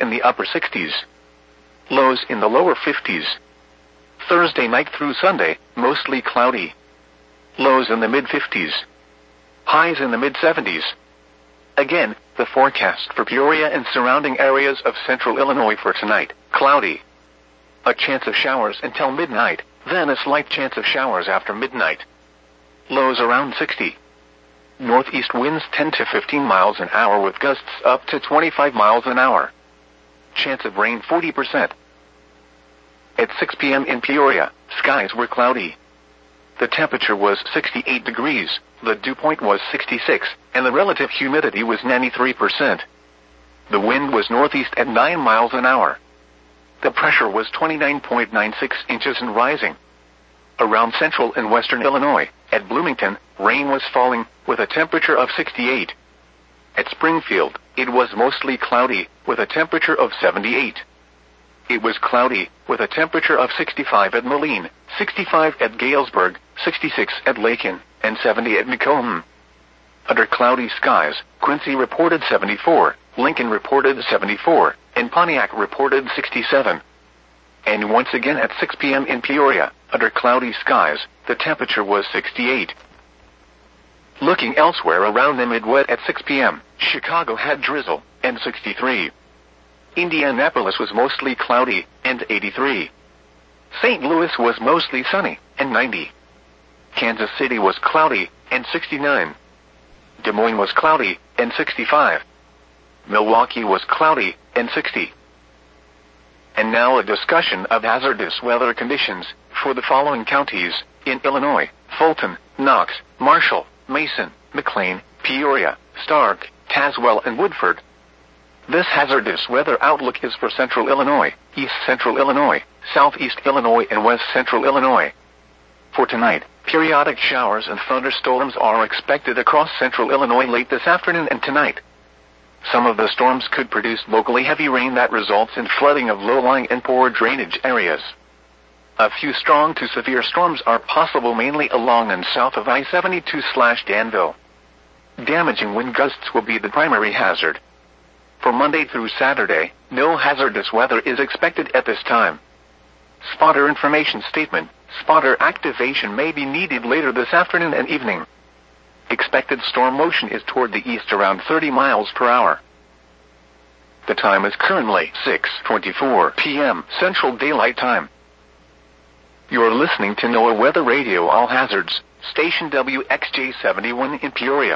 in the upper 60s. Lows in the lower 50s. Thursday night through Sunday, mostly cloudy. Lows in the mid-50s. Highs in the mid-70s. Again, the forecast for Peoria and surrounding areas of central Illinois for tonight: cloudy. A chance of showers until midnight, then a slight chance of showers after midnight. Lows around 60. Northeast winds 10 to 15 miles an hour with gusts up to 25 miles an hour. Chance of rain 40%. At 6 p.m. in Peoria, skies were cloudy. The temperature was 68 degrees, the dew point was 66, and the relative humidity was 93%. The wind was northeast at 9 miles an hour. The pressure was 29.96 inches and rising. Around central and western Illinois, at Bloomington, rain was falling, with a temperature of 68. At Springfield, it was mostly cloudy, with a temperature of 78. It was cloudy, with a temperature of 65 at Moline, 65 at Galesburg, 66 at Lakin, and 70 at Macomb. Under cloudy skies, Quincy reported 74, Lincoln reported 74, and Pontiac reported 67. And once again at 6 p.m. in Peoria, under cloudy skies, the temperature was 68. Looking elsewhere around the Midwest at 6 p.m., Chicago had drizzle, and 63. Indianapolis was mostly cloudy, and 83. St. Louis was mostly sunny, and 90. Kansas City was cloudy, and 69. Des Moines was cloudy, and 65. Milwaukee was cloudy, and 60. And now a discussion of hazardous weather conditions for the following counties in Illinois: Fulton, Knox, Marshall, Mason, McLean, Peoria, Stark, Tazewell, and Woodford. This hazardous weather outlook is for central Illinois, east central Illinois, southeast Illinois, and west central Illinois. For tonight, periodic showers and thunderstorms are expected across central Illinois late this afternoon and tonight. Some of the storms could produce locally heavy rain that results in flooding of low-lying and poor drainage areas. A few strong to severe storms are possible mainly along and south of I-72/Danville. Damaging wind gusts will be the primary hazard. For Monday through Saturday, no hazardous weather is expected at this time. Spotter information statement: spotter activation may be needed later this afternoon and evening. Expected storm motion is toward the east around 30 miles per hour. The time is currently 6:24 p.m. Central Daylight Time. You're listening to NOAA Weather Radio All Hazards, station WXJ71 in Peoria.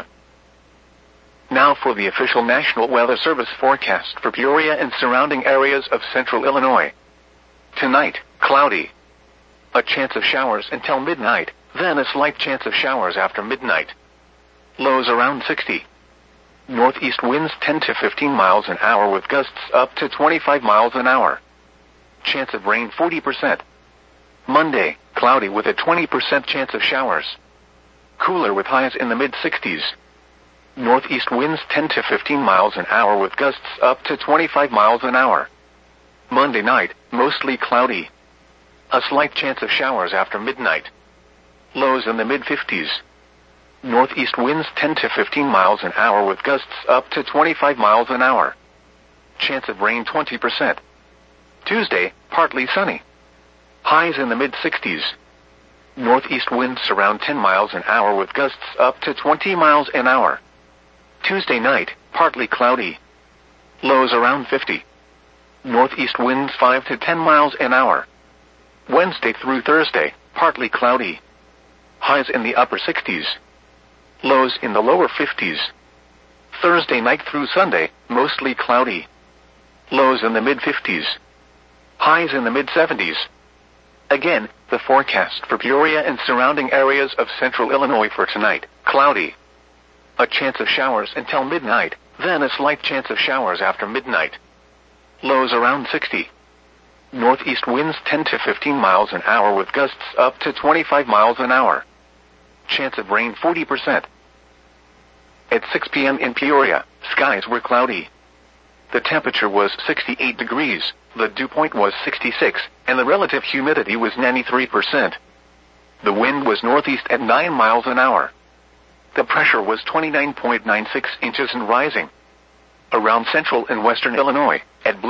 Now for the official National Weather Service forecast for Peoria and surrounding areas of central Illinois. Tonight, cloudy. A chance of showers until midnight, then a slight chance of showers after midnight. Lows around 60. Northeast winds 10 to 15 miles an hour with gusts up to 25 miles an hour. Chance of rain 40%. Monday, cloudy with a 20% chance of showers. Cooler with highs in the mid-60s. Northeast winds 10 to 15 miles an hour with gusts up to 25 miles an hour. Monday night, mostly cloudy. A slight chance of showers after midnight. Lows in the mid-50s. Northeast winds 10 to 15 miles an hour with gusts up to 25 miles an hour. Chance of rain 20%. Tuesday, partly sunny. Highs in the mid-60s. Northeast winds around 10 miles an hour with gusts up to 20 miles an hour. Tuesday night, partly cloudy. Lows around 50. Northeast winds 5 to 10 miles an hour. Wednesday through Thursday, partly cloudy. Highs in the upper 60s. Lows in the lower 50s. Thursday night through Sunday, mostly cloudy. Lows in the mid-50s. Highs in the mid-70s. Again, the forecast for Peoria and surrounding areas of central Illinois for tonight: cloudy. A chance of showers until midnight, then a slight chance of showers after midnight. Lows around 60. Northeast winds 10 to 15 miles an hour with gusts up to 25 miles an hour. Chance of rain 40%. At 6 p.m. in Peoria, skies were cloudy. The temperature was 68 degrees, the dew point was 66, and the relative humidity was 93%. The wind was northeast at 9 miles an hour. The pressure was 29.96 inches and rising. Around central and western Illinois, at